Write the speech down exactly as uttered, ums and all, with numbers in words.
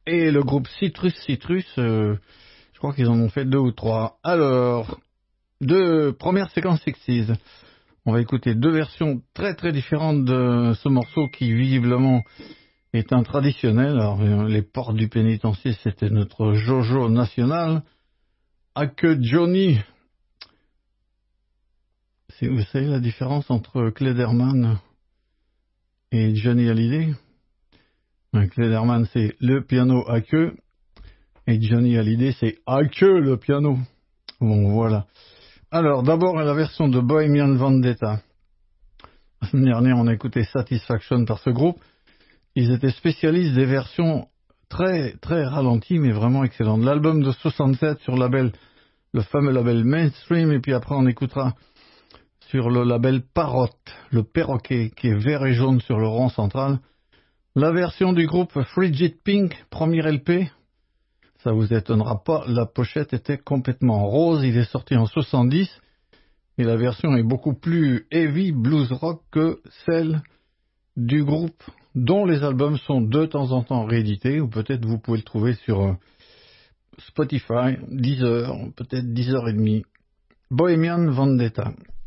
et le groupe Citrus Citrus, euh, je crois qu'ils en ont fait deux ou trois. Alors, deux premières séquences sixties. On va écouter deux versions très très différentes de ce morceau qui visiblement est un traditionnel. Alors, les portes du pénitencier, c'était notre Jojo national. À que Johnny. C'est, vous savez la différence entre Klederman et Johnny Hallyday? Klederman, c'est le piano à queue, et Johnny Hallyday, c'est à queue le piano. Bon, voilà. Alors, d'abord, la version de Bohemian Vendetta. La semaine dernière, on a écouté Satisfaction par ce groupe. Ils étaient spécialistes des versions très, très ralenties, mais vraiment excellentes. L'album de soixante-sept sur le label, le fameux label Mainstream, et puis après, on écoutera sur le label Parrot, le perroquet, qui est vert et jaune sur le rond central. La version du groupe Frigid Pink, premier L P, ça vous étonnera pas, la pochette était complètement rose, il est sorti en soixante-dix, et la version est beaucoup plus heavy blues rock que celle du groupe, dont les albums sont de temps en temps réédités, ou peut-être vous pouvez le trouver sur Spotify, Deezer, peut-être dix heures trente. Bohemian Vendetta.